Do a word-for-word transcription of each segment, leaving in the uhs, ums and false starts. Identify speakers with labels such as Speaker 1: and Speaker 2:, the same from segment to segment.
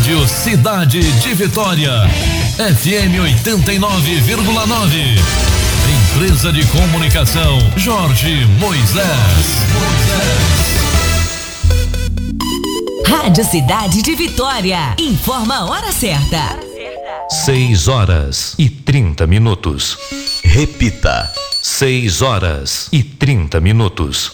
Speaker 1: Rádio Cidade de Vitória, F M oitenta e nove vírgula nove. Empresa de Comunicação Jorge Moisés.
Speaker 2: Rádio Cidade de Vitória. Informa a hora certa.
Speaker 3: Seis horas e trinta minutos.
Speaker 4: Repita.
Speaker 3: Seis horas e trinta minutos.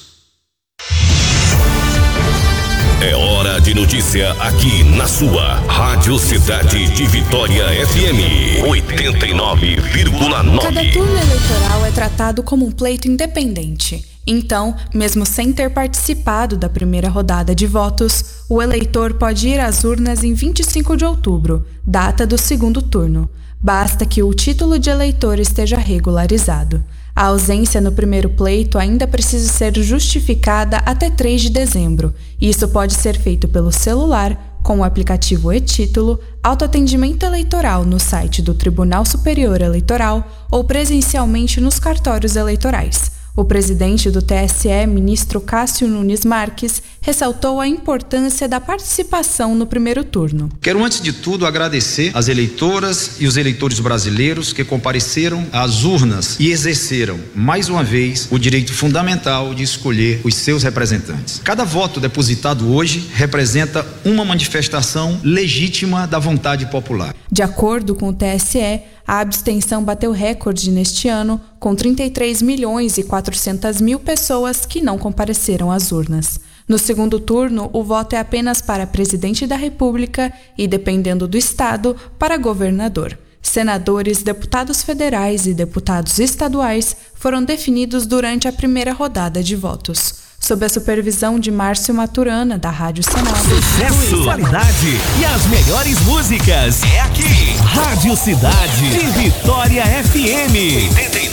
Speaker 4: É hora de notícia aqui na sua Rádio Cidade de Vitória F M oitenta e nove vírgula nove.
Speaker 5: Cada turno eleitoral é tratado como um pleito independente. Então, mesmo sem ter participado da primeira rodada de votos, o eleitor pode ir às urnas em vinte e cinco de outubro, data do segundo turno. Basta que o título de eleitor esteja regularizado. A ausência no primeiro pleito ainda precisa ser justificada até três de dezembro. Isso pode ser feito pelo celular, com o aplicativo e-Título, autoatendimento eleitoral no site do Tribunal Superior Eleitoral ou presencialmente nos cartórios eleitorais. O presidente do T S E, ministro Cássio Nunes Marques, ressaltou a importância da participação no primeiro turno.
Speaker 6: Quero, antes de tudo, agradecer às eleitoras e os eleitores brasileiros que compareceram às urnas e exerceram, mais uma vez, o direito fundamental de escolher os seus representantes. Cada voto depositado hoje representa uma manifestação legítima da vontade popular.
Speaker 5: De acordo com o T S E, a abstenção bateu recorde neste ano, com trinta e três milhões e quatrocentas mil pessoas que não compareceram às urnas. No segundo turno, o voto é apenas para presidente da República e, dependendo do estado, para governador. Senadores, deputados federais e deputados estaduais foram definidos durante a primeira rodada de votos. Sob a supervisão de Márcio Maturana, da Rádio Senado.
Speaker 7: Sucesso, qualidade e as melhores músicas. É aqui. Rádio Cidade de Vitória F M.